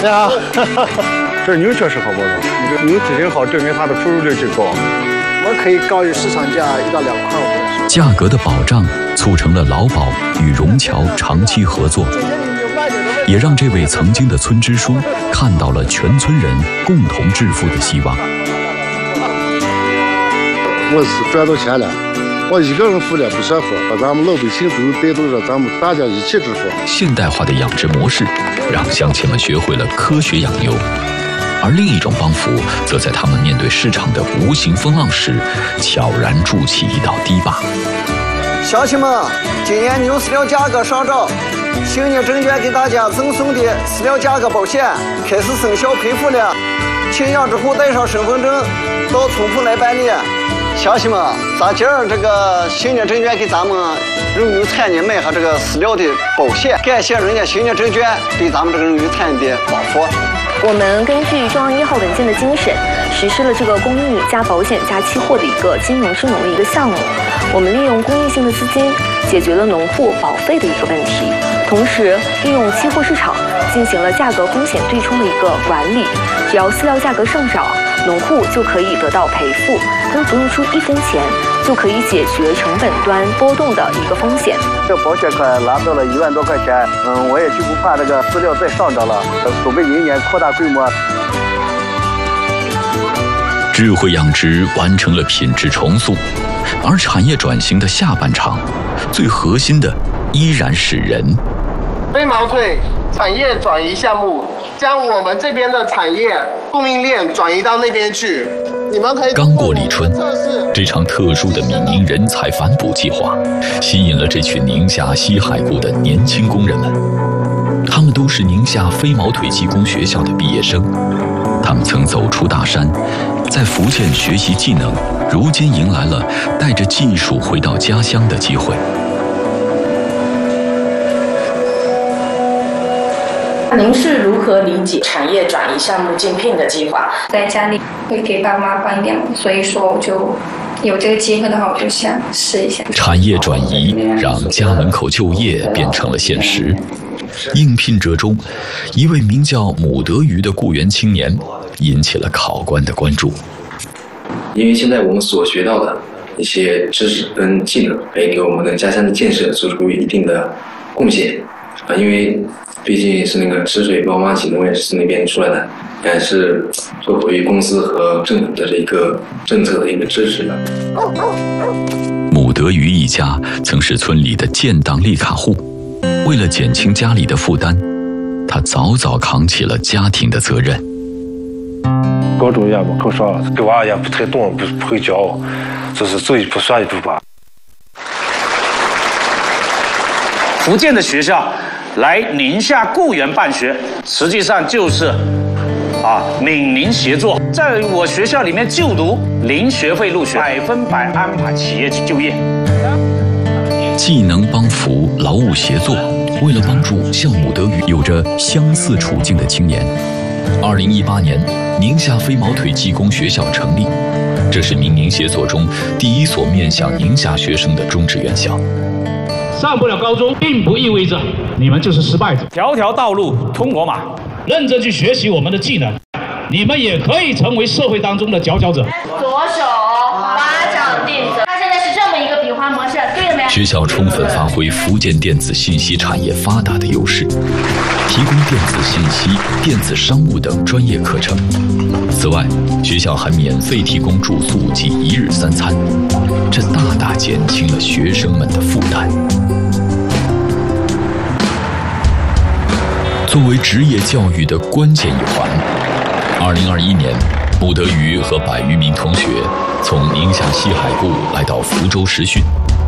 对啊，这牛确实好包装，这牛体型好，证明它的出肉率最高。 我可以高于市场价1到2块5。 价格的保障促成了劳保与荣侨长期合作，也让这位曾经的村支书看到了全村人共同致富的希望。 我是赚到钱了，我一个人富了不奢富，把咱们老百姓都带动着，咱们大家一起致富。 现代化的养殖模式让乡亲们学会了科学养牛，而另一种帮扶则在他们面对市场的无形风浪时，悄然筑起一道堤坝。 乡亲们，今年牛饲料价格上涨，兴业证券给大家赠送的饲料价格保险开始生效赔付了，请养殖户带上身份证到村铺来办理。乡亲们，咱今儿这个兴业证券给咱们肉牛产业买下这个饲料的保险，感谢人家兴业证券对咱们这个肉牛产业的帮扶。 我们根据中央1号文件的精神，实施了这个公益加保险加期货的一个金融智能的一个项目。我们利用公益性的资金解决了农户保费的一个问题，同时利用期货市场进行了价格风险对冲的一个管理。只要饲料价格上涨，农户就可以得到赔付，更不用出1分钱，就可以解决成本端波动的一个风险。 这保险款拿到了1万多块钱，我也就不怕这个饲料再上涨了，准备明年扩大规模。 智慧养殖完成了品质重塑，而产业转型的下半场，最核心的依然是人。 飞毛腿产业转移项目将我们这边的产业供应链转移到那边去。你们可以刚过立春，这场特殊的闽宁人才反哺计划吸引了这群宁夏西海固的年轻工人们。他们都是宁夏飞毛腿技工学校的毕业生，他们曾走出大山，在福建学习技能，如今迎来了带着技术回到家乡的机会。 您是如何理解产业转移项目竞聘的计划？ 在家里会给爸妈帮养，所以说我就有这个机会的话，我就想试一下。 产业转移让家门口就业变成了现实。应聘者中，一位名叫母德鱼的雇员青年引起了考官的关注。 因为现在我们所学到的一些知识跟技能，可以给我们的家乡的建设做出一定的贡献啊，因为毕竟是那个吃水包妈启，我也是那边出来的，也是受惠于公司和政府的这个政策的一个支持的。 母德鱼一家曾是村里的建档立卡户，为了减轻家里的负担，他早早扛起了家庭的责任。 高中也没考上，给娃也不太懂，不会教，就是走一步算一步吧。 福建的学校来宁夏雇员办学，实际上就是闽宁协作。在我学校里面就读，零学费入学，100%安排企业就业。 技能帮扶，劳务协作，为了帮助像母德鱼有着相似处境的青年，2018年，宁夏飞毛腿技工学校成立，这是闽宁协作中第一所面向宁夏学生的中职院校。 上不了高中，并不意味着你们就是失败者。条条道路通罗马，认真去学习我们的技能，你们也可以成为社会当中的佼佼者。 左手巴掌定着，它现在是这么一个比划模式，对了没？ 学校充分发挥福建电子信息产业发达的优势，提供电子信息、电子商务等专业课程。此外，学校还免费提供住宿及1日3餐，这大大减轻了学生们的负担。作为职业教育的关键一环，2021年，母德鱼和100余名同学从宁夏西海固来到福州实训。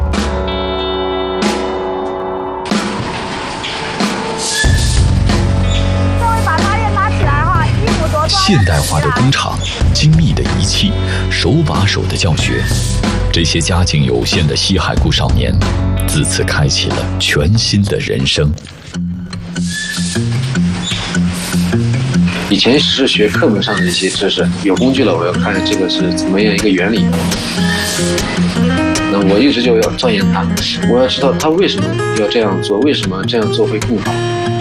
现代化的工厂，精密的仪器，手把手的教学，这些家境有限的西海固少年，自此开启了全新的人生。 以前是学课本上的一些知识，有工具了，我要看这个是怎么样一个原理。那我一直就要钻研它，我要知道它为什么要这样做，为什么这样做会更好。